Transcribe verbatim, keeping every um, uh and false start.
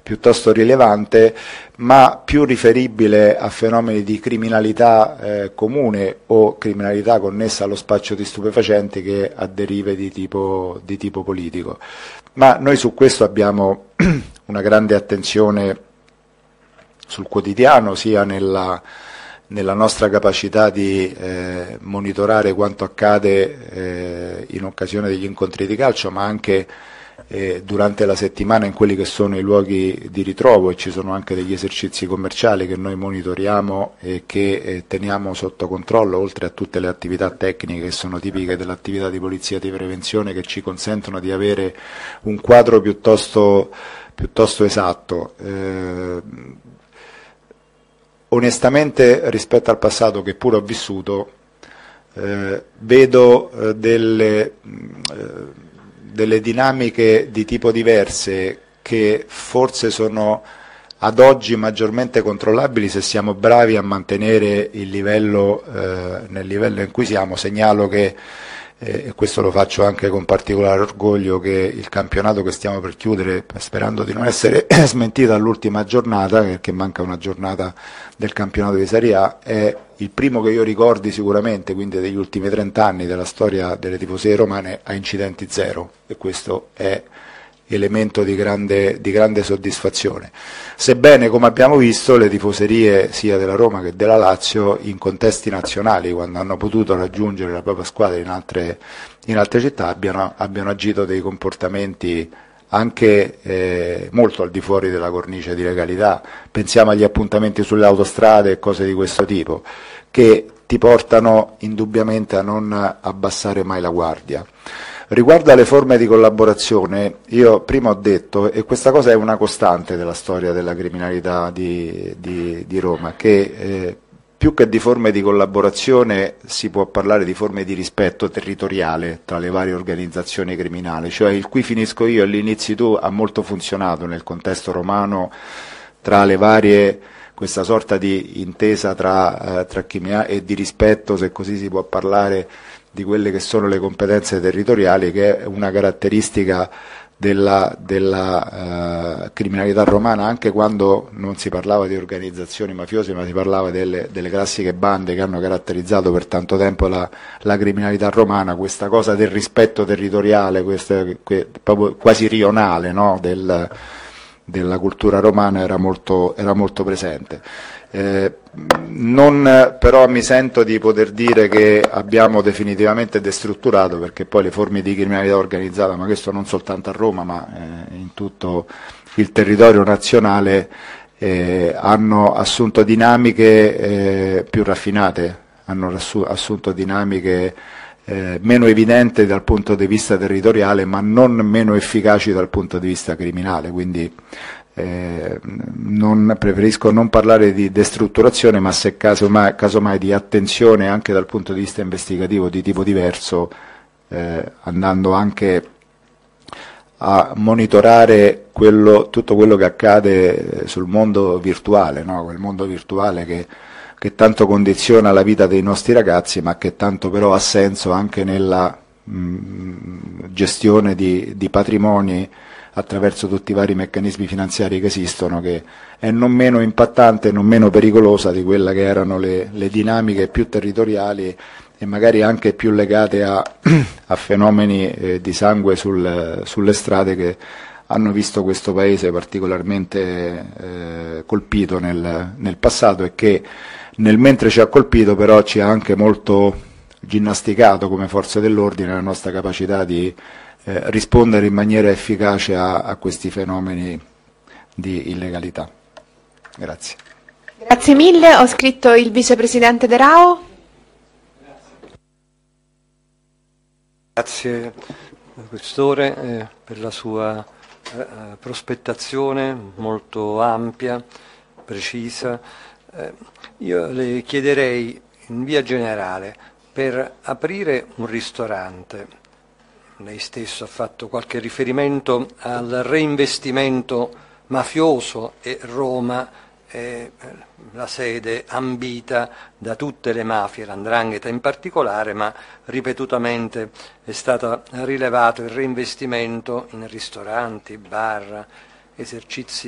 piuttosto rilevante, ma più riferibile a fenomeni di criminalità eh, comune o criminalità connessa allo spaccio di stupefacenti che a derive di tipo, di tipo politico. Ma noi su questo abbiamo una grande attenzione sul quotidiano, sia nella, nella nostra capacità di eh, monitorare quanto accade eh, in occasione degli incontri di calcio, ma anche eh, durante la settimana in quelli che sono i luoghi di ritrovo, e ci sono anche degli esercizi commerciali che noi monitoriamo e che eh, teniamo sotto controllo, oltre a tutte le attività tecniche che sono tipiche dell'attività di polizia di prevenzione, che ci consentono di avere un quadro piuttosto, piuttosto esatto. Eh, onestamente, rispetto al passato, che pure ho vissuto, eh, vedo eh, delle eh, delle dinamiche di tipo diverse che forse sono ad oggi maggiormente controllabili se siamo bravi a mantenere il livello eh, nel livello in cui siamo. Segnalo che, eh, e questo lo faccio anche con particolare orgoglio, che il campionato che stiamo per chiudere, sperando di non essere smentito all'ultima giornata, perché manca una giornata del campionato di Serie A, è il primo che io ricordi sicuramente, quindi degli ultimi trent'anni della storia delle tifoserie romane, a incidenti zero, e questo è elemento di grande, di grande soddisfazione. Sebbene, come abbiamo visto, le tifoserie sia della Roma che della Lazio in contesti nazionali, quando hanno potuto raggiungere la propria squadra in altre, in altre città, abbiano, abbiano agito dei comportamenti anche eh, molto al di fuori della cornice di legalità. Pensiamo agli appuntamenti sulle autostrade e cose di questo tipo, che ti portano indubbiamente a non abbassare mai la guardia. Riguardo alle forme di collaborazione, io prima ho detto, e questa cosa è una costante della storia della criminalità di, di, di Roma, che eh, più che di forme di collaborazione si può parlare di forme di rispetto territoriale tra le varie organizzazioni criminali, cioè il qui finisco io e lì inizi tu ha molto funzionato nel contesto romano tra le varie, questa sorta di intesa tra, eh, tra criminali e di rispetto, se così si può parlare, di quelle che sono le competenze territoriali, che è una caratteristica della, della uh, criminalità romana, anche quando non si parlava di organizzazioni mafiose, ma si parlava delle, delle classiche bande che hanno caratterizzato per tanto tempo la, la criminalità romana. Questa cosa del rispetto territoriale, questa, que, proprio quasi rionale, no? del, della cultura romana era molto, era molto presente. Eh, non però mi sento di poter dire che abbiamo definitivamente destrutturato, perché poi le forme di criminalità organizzata, ma questo non soltanto a Roma ma eh, in tutto il territorio nazionale, eh, hanno assunto dinamiche eh, più raffinate, hanno assunto dinamiche eh, meno evidenti dal punto di vista territoriale, ma non meno efficaci dal punto di vista criminale. Quindi Eh, non, preferisco non parlare di destrutturazione, ma se casomai, casomai di attenzione anche dal punto di vista investigativo di tipo diverso, eh, andando anche a monitorare quello, tutto quello che accade sul mondo virtuale, no? Quel mondo virtuale che, che tanto condiziona la vita dei nostri ragazzi, ma che tanto però ha senso anche nella mh, gestione di, di patrimoni attraverso tutti i vari meccanismi finanziari che esistono, che è non meno impattante e non meno pericolosa di quelle che erano le, le dinamiche più territoriali e magari anche più legate a, a fenomeni eh, di sangue sul, sulle strade, che hanno visto questo paese particolarmente eh, colpito nel, nel passato, e che nel mentre ci ha colpito però ci ha anche molto ginnasticato come forze dell'ordine la nostra capacità di Eh, rispondere in maniera efficace a, a questi fenomeni di illegalità. Grazie. Grazie mille. Ho scritto il vicepresidente De Rao. Grazie Questore eh, per la sua eh, prospettazione molto ampia, precisa. Eh, io le chiederei in via generale, per aprire un ristorante, lei stesso ha fatto qualche riferimento al reinvestimento mafioso, e Roma è la sede ambita da tutte le mafie, la 'ndrangheta in particolare, ma ripetutamente è stato rilevato il reinvestimento in ristoranti, bar, esercizi